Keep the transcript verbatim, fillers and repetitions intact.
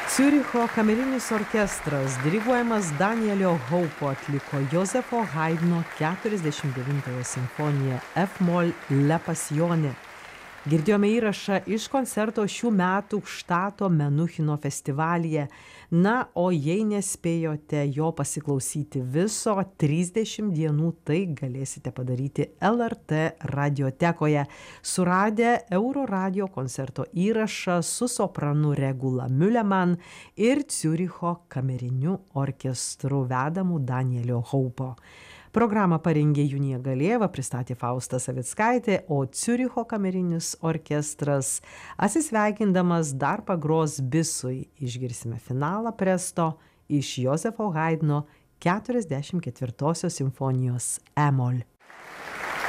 Ciuricho kamerinis orkestras, diriguojamas Danielio Haupo, atliko Jozefo Haidno keturiasdešimt devintąją simfoniją F-moll Le Passione. Girdėjome įrašą iš koncerto šių metų Štato Menuchino festivalyje. Na, o jei nespėjote jo pasiklausyti viso trisdešimt dienų, tai galėsite padaryti L R T radiotekoje, suradę Euroradio koncerto įrašą su sopranu Regula Müllemann ir Ciuricho kameriniu orkestru vedamu Danielio Haupo. Programą parengė Junija Galėva, pristatė Fausta Savickaitė, o Ciuricho kamerinis orkestras atsisveikindamas dar pagros bisui. Išgirsime finalą presto iš Jozefo Haidno keturiasdešimt ketvirtosios simfonijos E-moll.